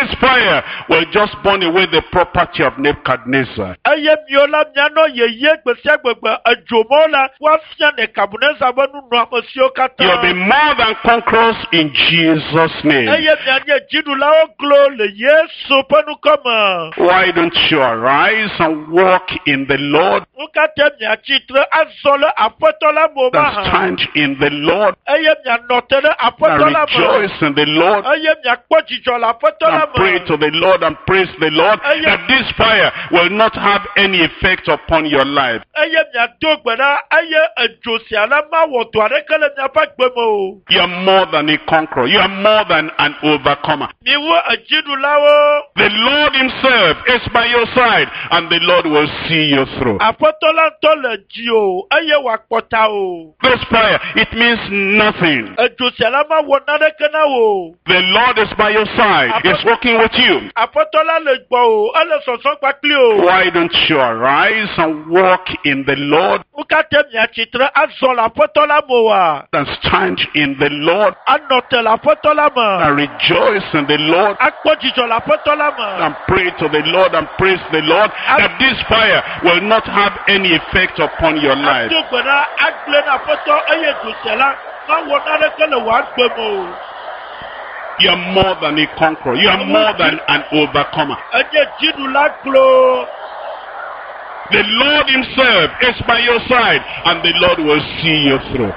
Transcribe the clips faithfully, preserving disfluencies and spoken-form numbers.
this fire will just burn away the property of Nebuchadnezzar. Eye miola miano ye ye gbese gbegbe ejomola wa fia Nebuchadnezzar benu no amosio kata. You'll be more than conquerors in Jesus' name. Eye mianye jidula oglo le Yesu penu koma. Why don't you arise and walk in the Lord Ukate miachitre azole apotola and moba. stand in the Lord Eye mianotele and apotola mo. rejoice in the Lord Eye miakpojijola apotola and pray mo. to the Lord and praise the Lord that this fire will not have any effect upon your life. Eye miadogbena eye ejosiala ma wodo arekele miapagbemo. You are more than a conqueror. You are more than an overcomer. Miwo ejidulawo. The Lord himself is by your side and the Lord will see you through. Apotola tole jio eye wakpota o. This fire, it means nothing. Ejosiala ma wonare kana o. The Lord is by your side. He's working with you. Apotola le gbo o, ele soso papli o. Why don't you arise and walk in the Lord Ukate miachitre azola apotola moa. and stand in the Lord Anotela apotola ma. and rejoice in the Lord Akpojijola apotola ma. and pray to the Lord and praise the Lord that this fire will not have any effect upon your life. Adogbena aglena apoto eye ejosiala ma wonare kele wa gbemo. You are more than a conqueror. You are more than an overcomer. Eye jidula glo. The Lord himself is by your side and the Lord will see you through.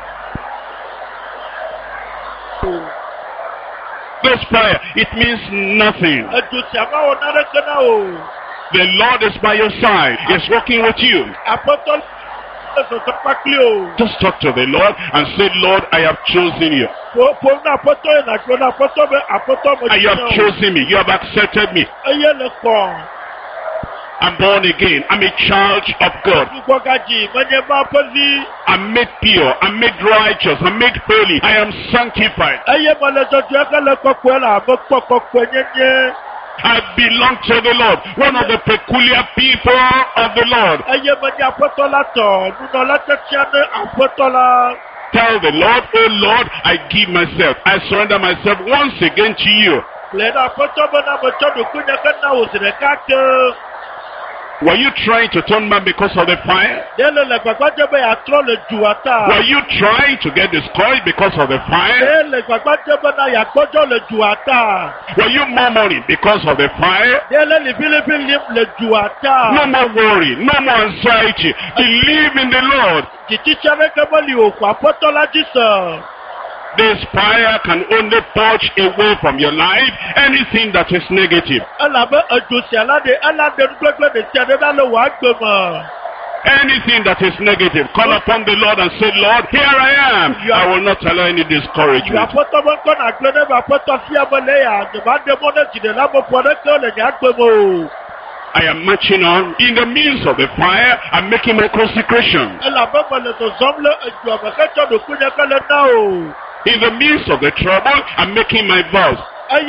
This fire, it means nothing. Ejosiama wonare kana o. The Lord is by your side. He's working with you. Apotola soso papli o. Just talk to the Lord and say, Lord, I have chosen you. Po po na apoto e na glo na apoto be apoto mo. And you have chosen me. You have accepted me. Eye le ko. I'm born again. I'm a child of God. Ugogaji manye ma pozi. I'm made pure. I'm made righteous. I'm made holy. I am sanctified. Eye mo le jojo e kele kokwela mo kokokwe nyenye. I belong to the Lord. One of the peculiar people of the Lord. Eye mo ni apotola to. Nuno la tetiane apotola. Tell the Lord, oh Lord, I give myself. I surrender myself once again to you. Le na apotola na mo chodo kunya kana uzire kake. Were you trying to turn back because of the fire? Dele le gbagbaje be atro le juata. Were you trying to get discouraged because of the fire? Dele gbagbaje be na yakpojo le juata. Were you murmuring because of the fire? Dele li bilibi lim le juata. No more worry, no more anxiety. Believe in the Lord. Jitichere kebali oku apotola jisa. This fire can only purge away from your life anything that is negative. Alabe ejosi alade alade nugbegbe de tiade na le wa gbema. Anything that is negative, call upon the Lord and say, Lord, here I am. I will not allow any discouragement. Apoto mo ko na glene ba apoto fi abole ya de ba de mo ne jide la mo pore ko le nya gbemo. I am marching on in the midst of the fire. I'm making my consecration. Alabe mo le to zomle ejo ba ke to do kunya kale na o. In the midst of the trouble, I'm making my vows. In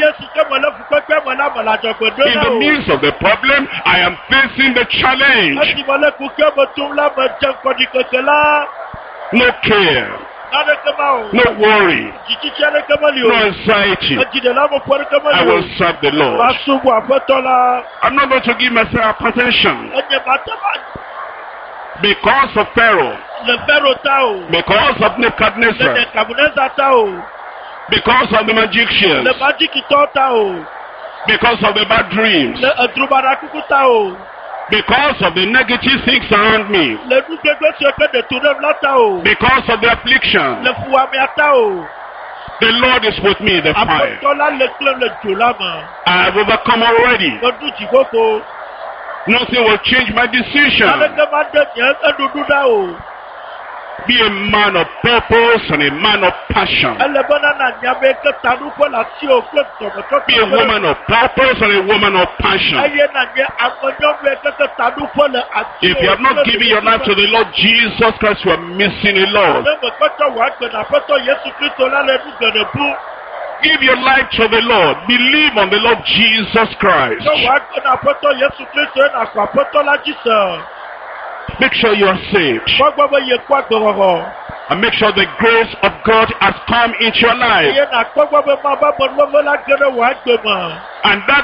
the midst of the problem, I am facing the challenge. No care, no worry, no anxiety. I will serve the Lord. I'm not going to give myself attention. Because of Pharaoh, because of Nebuchadnezzar, because of the magicians, because of the bad dreams, because of the negative things around me, because of the affliction. The Lord is with me, the fire. I have overcome already. Nothing will change my decision. Be a man of purpose and a man of passion. Be a woman of purpose and a woman of passion. If you have not given your life to the Lord Jesus Christ, you are missing a lot. Give your life to the Lord. Believe on the Lord Jesus Christ. Make sure you are saved. And make sure the grace of God has come into your life. And that